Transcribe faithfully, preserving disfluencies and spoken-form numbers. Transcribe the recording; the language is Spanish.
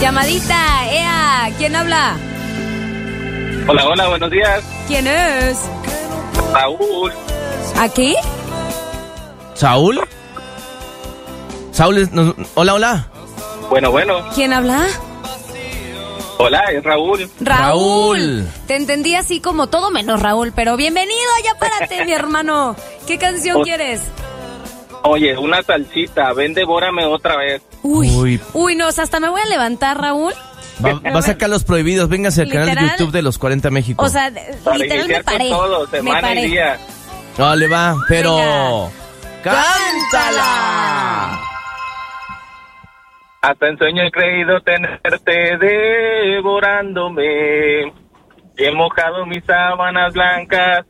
Llamadita, ea, ¿quién habla? Hola, hola, buenos días. ¿Quién es? Raúl. ¿Aquí? ¿Saúl? Saúl, es- nos- hola, hola. Bueno, bueno. ¿Quién habla? Hola, es Raúl. Raúl. Raúl. Te entendí así como todo menos Raúl, pero bienvenido, ya párate, mi hermano. ¿Qué canción O- quieres? Oye, una salsita, ven, devórame otra vez. Uy, Uy. uy, no, o sea, hasta me voy a levantar, Raúl. Va, va a sacar los prohibidos. Véngase al canal de Literal. YouTube de los cuarenta México. O sea, Para literal me iniciar con paré. todo, Me semana paré. y día. No, le va, pero... Venga. ¡Cántala! Hasta en sueño he creído tenerte devorándome. He mojado mis sábanas blancas